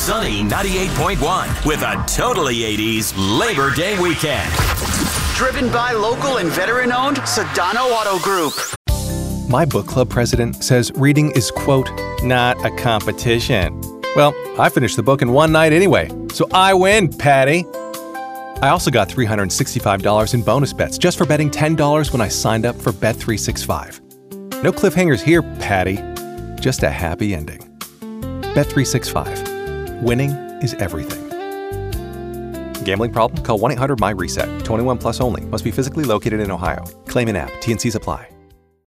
Sunny 98.1 with a totally 80s Labor Day weekend. Driven by local and veteran-owned Sedano Auto Group. My book club president says reading is, quote, not a competition. Well, I finished the book in one night anyway, so I win, Patty. I also got $365 in bonus bets just for betting $10 when I signed up for Bet365. No cliffhangers here, Patty. Just a happy ending. Bet365. Winning is everything. Gambling problem? Call 1-800-MY-RESET. 21 plus only. Must be physically located in Ohio. Claim in app. T&Cs apply.